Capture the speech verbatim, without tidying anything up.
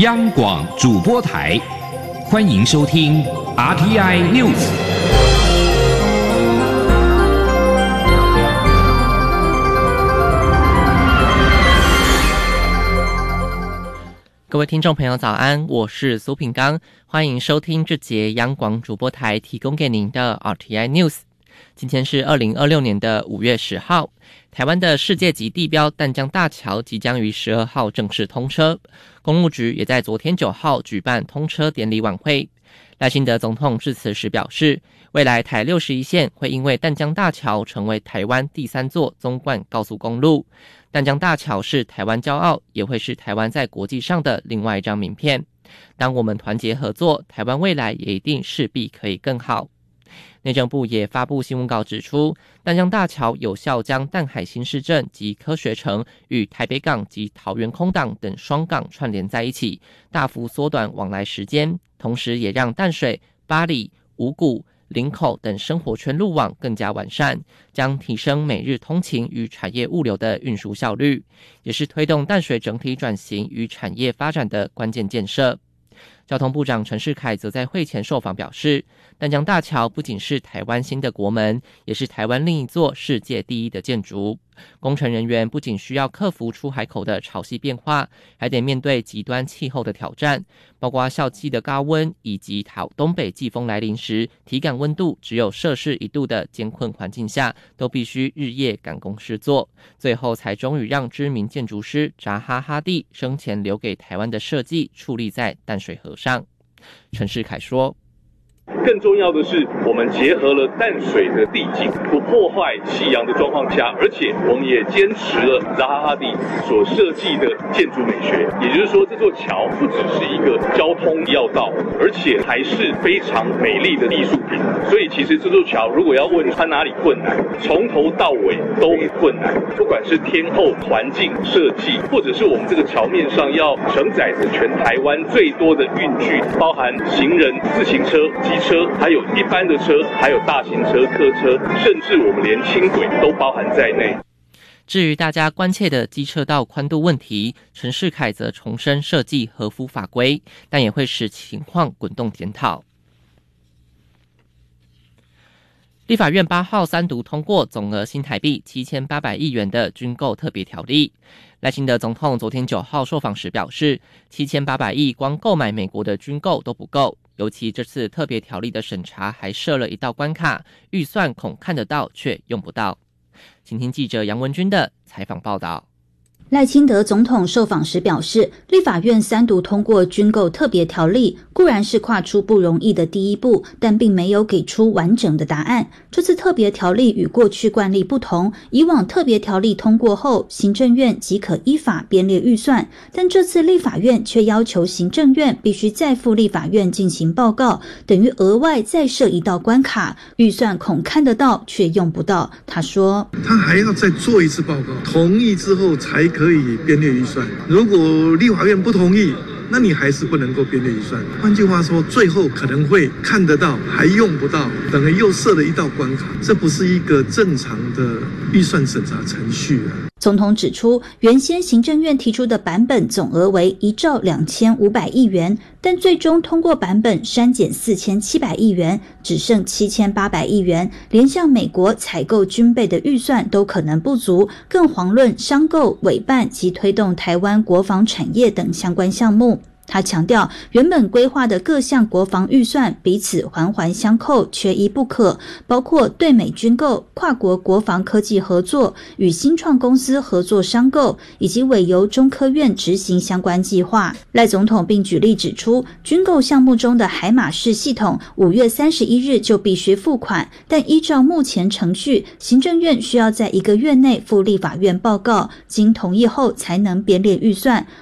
央广主播台，欢迎收听 R T I News。 各位听众朋友早安，我是苏品刚，欢迎收听这节央广主播台提供给您的 R T I News。今天是二零二六年的五月十号，台湾的世界级地标淡江大桥即将于十二号正式通车，公路局也在昨天九号举办通车典礼晚会。赖清德总统致辞时表示，未来台六十一线会因为淡江大桥成为台湾第三座纵贯高速公路。淡江大桥是台湾骄傲，也会是台湾在国际上的另外一张名片。当我们团结合作，台湾未来也一定势必可以更好。内政部也发布新闻稿指出，淡江大桥有效将淡海新市镇及科学城与台北港及桃园空港等双港串联在一起，大幅缩短往来时间，同时也让淡水、八里、五股、林口等生活圈路网更加完善，将提升每日通勤与产业物流的运输效率，也是推动淡水整体转型与产业发展的关键建设。交通部长陈世凯则在会前受访表示，淡江大桥不仅是台湾新的国门，也是台湾另一座世界第一的建筑。工程人员不仅需要克服出海口的潮汐变化，还得面对极端气候的挑战，包括夏季的高温以及东北季风来临时体感温度只有摄氏一度的艰困环境下，都必须日夜赶工施作，最后才终于让知名建筑师扎哈哈蒂生前留给台湾的设计矗立在淡水河上。陈世凯说， 更重要的是，我们结合了淡水的地景，不破坏夕阳的状况下，而且我们也坚持了扎哈哈蒂所设计的建筑美学。也就是说，这座桥不只是一个交通要道，而且还是非常美丽的艺术品。所以，其实这座桥如果要问它哪里困难，从头到尾都很困难。不管是天候、环境设计，或者是我们这个桥面上要承载着全台湾最多的运具，包含行人、自行车、机车，还有一般的车，还有大型车、客车，甚至我们连轻轨都包含在内。 至于大家关切的机车道宽度问题，陈世凯则重申设计合乎法规，但也会使情况滚动检讨。立法院八号三读通过总额新台币七千八百亿元的军购特别条例。赖清德总统昨天九号受访时表示，七千八百亿光购买美国的军购都不够，尤其这次特别条例的审查还设了一道关卡，预算恐看得到却用不到。请听记者杨文君的采访报道。 赖清德总统受访时表示，立法院三读通过军购特别条例，固然是跨出不容易的第一步，但并没有给出完整的答案。这次特别条例与过去惯例不同，以往特别条例通过后，行政院即可依法编列预算，但这次立法院却要求行政院必须再赴立法院进行报告，等于额外再设一道关卡，预算恐看得到却用不到。他说， 他还要再做一次报告，同意之后才可以编列预算，如果立法院不同意，那你还是不能够编列预算。换句话说，最后可能会看得到还用不到，等于又设了一道关卡，这不是一个正常的预算审查程序啊。 总统指出，原先行政院提出的版本总额为一兆两千五百亿元，但最终通过版本删减四千七百亿元，只剩七千八百亿元，连向美国采购军备的预算都可能不足，更遑论商购、委办及推动台湾国防产业等相关项目。他强调，原本规划的各项国防预算彼此环环相扣，缺一不可，包括对美军购、跨国国防科技合作、与新创公司合作商购，以及委由中科院执行相关计划。赖总统并举例指出，军购项目中的海马式系统五月三十一日就必须付款，但依照目前程序，行政院需要在一个月内赴立法院报告，经同意后才能编列预算，